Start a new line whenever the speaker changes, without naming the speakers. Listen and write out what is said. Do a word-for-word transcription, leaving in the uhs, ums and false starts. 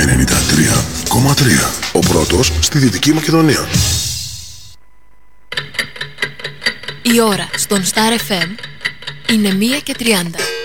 ενενήντα τρία κόμμα τρία. Ο πρώτος στη Δυτική Μακεδονία.
Η ώρα στον Star εφ εμ είναι μία και τριάντα.